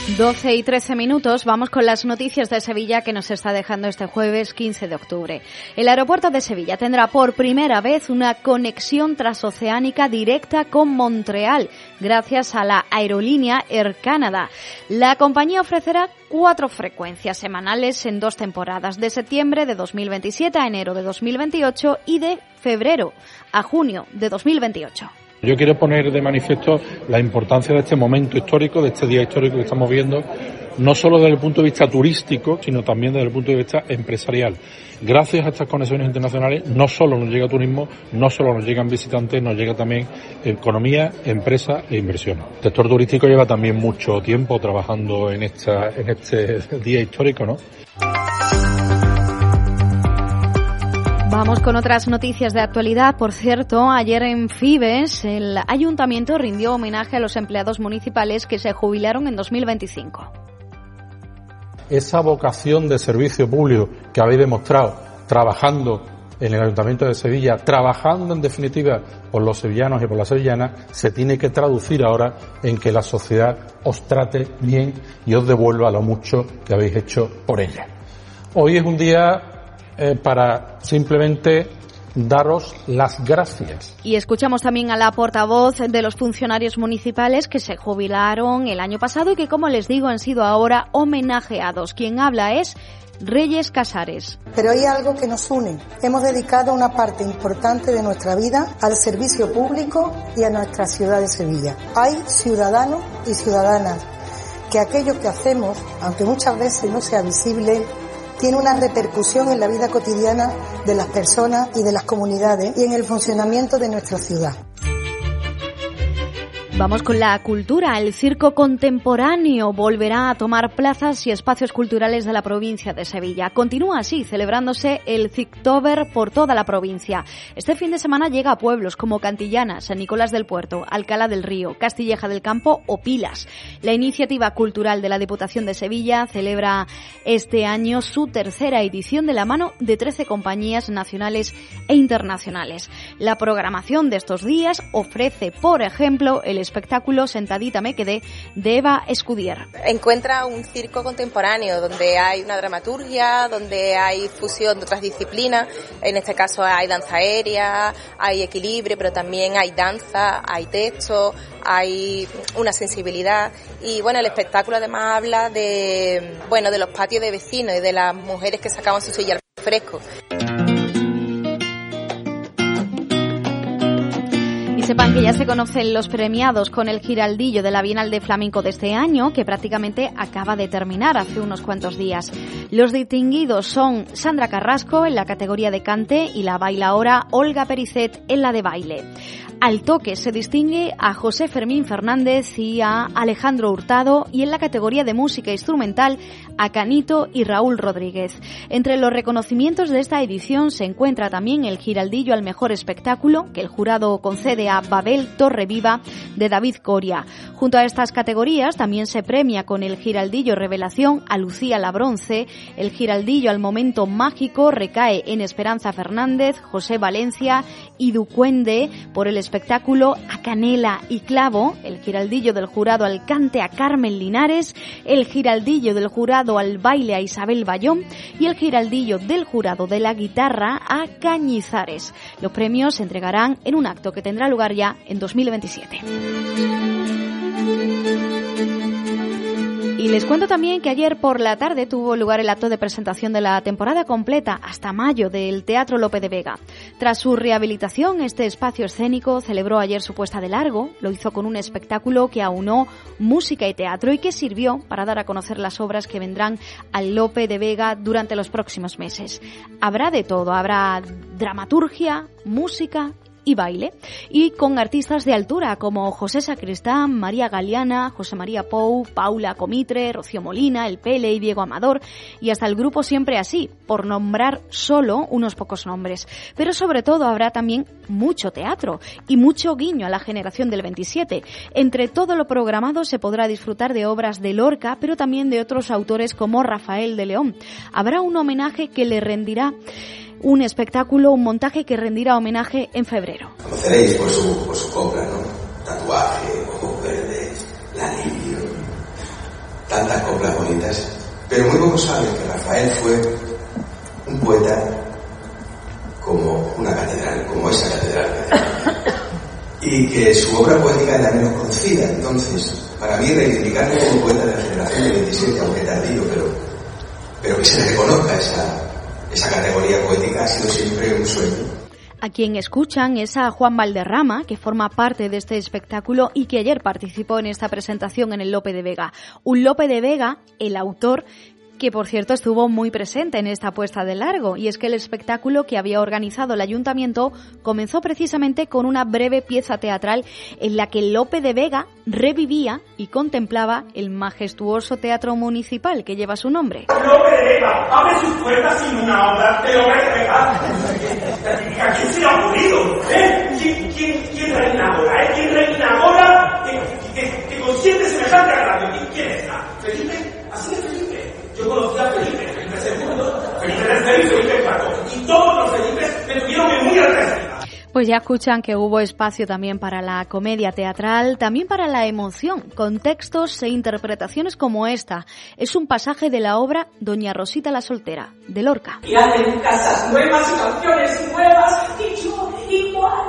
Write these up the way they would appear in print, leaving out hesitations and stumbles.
12 y 13 minutos, vamos con las noticias de Sevilla que nos está dejando este jueves 15 de octubre. El aeropuerto de Sevilla tendrá por primera vez una conexión transoceánica directa con Montreal, gracias a la aerolínea Air Canada. La compañía ofrecerá 4 frecuencias semanales en 2 temporadas, de septiembre de 2027 a enero de 2028 y de febrero a junio de 2028. Yo quiero poner de manifiesto la importancia de este momento histórico, de este día histórico que estamos viendo, no solo desde el punto de vista turístico, sino también desde el punto de vista empresarial. Gracias a estas conexiones internacionales, no solo nos llega turismo, no solo nos llegan visitantes, nos llega también economía, empresa e inversión. El sector turístico lleva también mucho tiempo trabajando en este día histórico, ¿no? Vamos con otras noticias de actualidad. Por cierto, ayer en Fibes, el ayuntamiento rindió homenaje a los empleados municipales que se jubilaron en 2025. Esa vocación de servicio público que habéis demostrado trabajando en el Ayuntamiento de Sevilla, trabajando en definitiva por los sevillanos y por las sevillanas, se tiene que traducir ahora en que la sociedad os trate bien y os devuelva lo mucho que habéis hecho por ella. Hoy es un día para simplemente daros las gracias. Y escuchamos también a la portavoz de los funcionarios municipales que se jubilaron el año pasado y que, como les digo, han sido ahora homenajeados. Quien habla es Reyes Casares. Pero hay algo que nos une. Hemos dedicado una parte importante de nuestra vida al servicio público y a nuestra ciudad de Sevilla. Hay ciudadanos y ciudadanas que aquello que hacemos, aunque muchas veces no sea visible, tiene una repercusión en la vida cotidiana de las personas y de las comunidades y en el funcionamiento de nuestra ciudad. Vamos con la cultura. El circo contemporáneo volverá a tomar plazas y espacios culturales de la provincia de Sevilla. Continúa así celebrándose el Circtober por toda la provincia. Este fin de semana llega a pueblos como Cantillana, San Nicolás del Puerto, Alcalá del Río, Castilleja del Campo o Pilas. La iniciativa cultural de la Diputación de Sevilla celebra este año su 3ª edición de la mano de 13 compañías nacionales e internacionales. La programación de estos días ofrece, por ejemplo, el espectáculo Sentadita me quedé de Eva Escudier. Encuentra un circo contemporáneo donde hay una dramaturgia, donde hay fusión de otras disciplinas. En este caso hay danza aérea, hay equilibrio, pero también hay danza, hay texto, hay una sensibilidad. Y bueno, el espectáculo además habla de los patios de vecinos y de las mujeres que sacaban su silla al fresco. Sepan que ya se conocen los premiados con el Giraldillo de la Bienal de Flamenco de este año, que prácticamente acaba de terminar hace unos cuantos días. Los distinguidos son Sandra Carrasco en la categoría de cante y la bailaora Olga Pericet en la de baile. Al toque se distingue a José Fermín Fernández y a Alejandro Hurtado, y en la categoría de música instrumental a Canito y Raúl Rodríguez. Entre los reconocimientos de esta edición se encuentra también el Giraldillo al mejor espectáculo, que el jurado concede a Babel Torreviva de David Coria. Junto a estas categorías también se premia con el Giraldillo Revelación a Lucía La Bronce. El Giraldillo al momento mágico recae en Esperanza Fernández, José Valencia y Ducuende por el espectáculo A Canela y Clavo. El Giraldillo del jurado al cante a Carmen Linares. El Giraldillo del jurado al baile a Isabel Bayón. Y el Giraldillo del jurado de la guitarra a Cañizares. Los premios se entregarán en un acto que tendrá lugar ya en 2027. Y les cuento también que ayer por la tarde tuvo lugar el acto de presentación de la temporada completa hasta mayo del Teatro Lope de Vega. Tras su rehabilitación, este espacio escénico celebró ayer su puesta de largo. Lo hizo con un espectáculo que aunó música y teatro y que sirvió para dar a conocer las obras que vendrán al Lope de Vega durante los próximos meses. Habrá de todo, habrá dramaturgia, música y baile, y con artistas de altura como José Sacristán, María Galeana, José María Pou, Paula Comitre, Rocío Molina, El Pele y Diego Amador, y hasta el grupo Siempre Así, por nombrar solo unos pocos nombres. Pero sobre todo habrá también mucho teatro y mucho guiño a la generación del 27. Entre todo lo programado se podrá disfrutar de obras de Lorca, pero también de otros autores como Rafael de León. Habrá un homenaje que le rendirá un espectáculo, un montaje que rendirá homenaje en febrero. Conoceréis por su copla, ¿no? Tatuaje, ojos verdes, la lirio. tantas coplas bonitas, pero muy pocos saben que Rafael fue un poeta como una catedral, como esa catedral. Y que su obra poética es la menos conocida. Entonces, para mí reivindicarlo como poeta de la generación del 27, aunque tardío, pero que se le reconozca esa categoría poética, ha sido siempre un sueño. A quien escuchan es a Juan Valderrama, que forma parte de este espectáculo y que ayer participó en esta presentación en el Lope de Vega. Un Lope de Vega, el autor, que por cierto estuvo muy presente en esta puesta de largo, y es que el espectáculo que había organizado el ayuntamiento comenzó precisamente con una breve pieza teatral en la que Lope de Vega revivía y contemplaba el majestuoso teatro municipal que lleva su nombre. Lope de Vega, abre sus puertas sin una obra de Lope de Vega. ¿A quién se le ha ocurrido? ¿Quién reina ahora? ¿Quién reina ahora? ¿Que consiente semejante agravio? ¿Quién está? ¿Felipe? ¿Así es Felipe? Yo conocí a Felipe II, Felipe III y Felipe IV, y todos los Felipes me tuvieron muy agresiva. Pues ya escuchan que hubo espacio también para la comedia teatral, también para la emoción, con textos e interpretaciones como esta. Es un pasaje de la obra Doña Rosita la Soltera, de Lorca. Y hacen casas nuevas y canciones nuevas, y yo igual,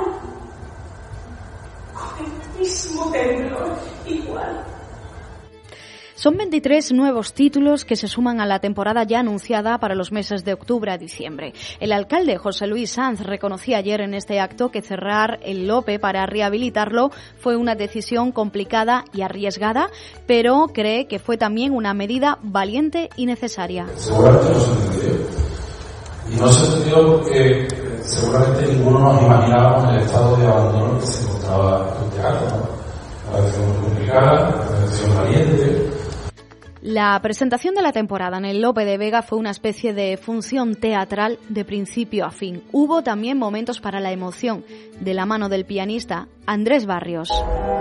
con el mismo temblor, igual. Son 23 nuevos títulos que se suman a la temporada ya anunciada para los meses de octubre a diciembre. El alcalde José Luis Sanz reconocía ayer en este acto que cerrar el Lope para rehabilitarlo fue una decisión complicada y arriesgada, pero cree que fue también una medida valiente y necesaria. Seguramente no se entendió. Y no se entendió porque seguramente ninguno nos imaginábamos el estado de abandono en que se encontraba el teatro, ¿no? Una decisión muy complicada, una decisión valiente. La presentación de la temporada en el Lope de Vega fue una especie de función teatral de principio a fin. Hubo también momentos para la emoción, de la mano del pianista Andrés Barrios.